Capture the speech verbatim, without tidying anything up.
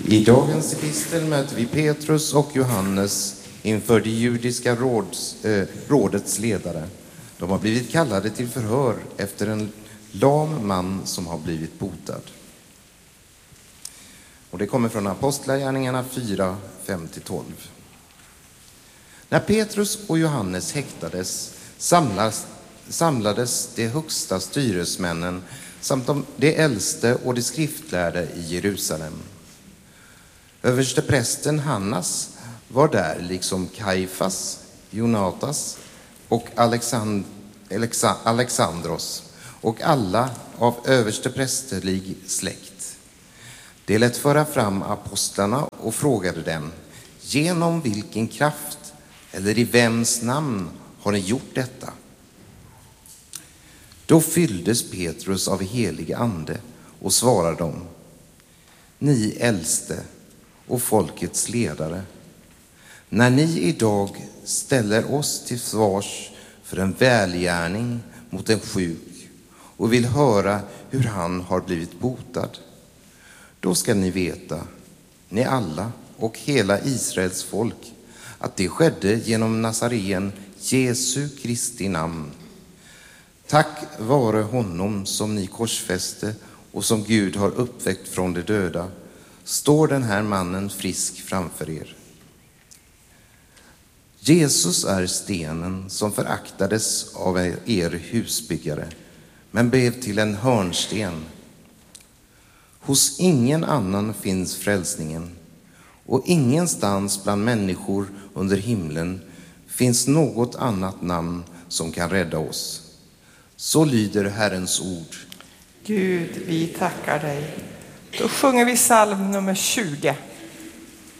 I dagens epistel möter vi Petrus och Johannes inför det judiska råds, eh, rådets ledare. De har blivit kallade till förhör efter en lam man som har blivit botad. Och det kommer från Apostlagärningarna fyra, fem till tolv. När Petrus och Johannes häktades samlas, samlades de högsta styresmännen samt de, de äldste och de skriftlärde i Jerusalem. Översteprästen Hannas var där, liksom Kajfas, Jonatas och Alexand, Alexa, Alexandros och alla av översteprästerlig släkt. De lät föra fram apostlarna och frågade dem: genom vilken kraft eller i vems namn har ni gjort detta? Då fylldes Petrus av helig ande och svarade dem: ni äldste och folkets ledare, när ni idag ställer oss till svars för en välgärning mot en sjuk och vill höra hur han har blivit botad, då ska ni veta, ni alla och hela Israels folk, att det skedde genom Nazaren Jesu Kristi namn. Tack vare honom som ni korsfäste och som Gud har uppväckt från de döda, står den här mannen frisk framför er. Jesus är stenen som föraktades av er husbyggare, men blev till en hörnsten. Hos ingen annan finns frälsningen, och ingenstans bland människor under himlen finns något annat namn som kan rädda oss. Så lyder Herrens ord. Gud, vi tackar dig. Då sjunger vi psalm nummer tjugo.